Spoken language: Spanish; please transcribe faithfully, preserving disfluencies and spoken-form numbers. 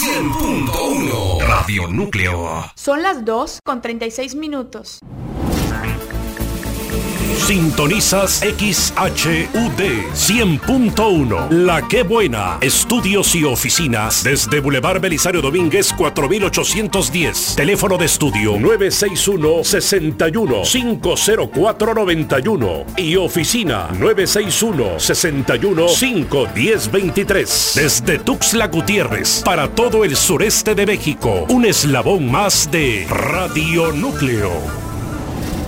cien punto uno Radio Núcleo. Son las dos con treinta y seis minutos. Sintonizas X H U D cien punto uno. La Qué Buena. Estudios y oficinas desde Boulevard Belisario Domínguez cuatro mil ochocientos diez. Teléfono de estudio nueve seis uno, seis uno, cinco cero cuatro, nueve uno y oficina nueve seis uno, seis uno, cinco uno cero, dos tres. Desde Tuxtla Gutiérrez para todo el sureste de México. Un eslabón más de Radio Núcleo.